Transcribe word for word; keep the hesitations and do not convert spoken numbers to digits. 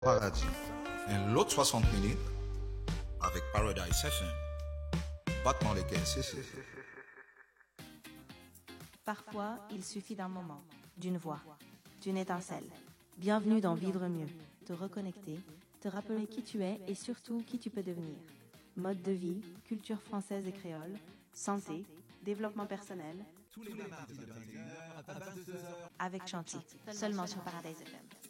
Paradis. Et l'autre soixante minutes avec Paradise F M. Battement les caisses, c'est c'est. Parfois, il suffit d'un moment, d'une voix, d'une étincelle. Bienvenue dans Vivre mieux, te reconnecter, te rappeler qui tu es et surtout qui tu peux devenir. Mode de vie, culture française et créole, santé, développement personnel. Avec Chanty, seulement sur Paradise F M.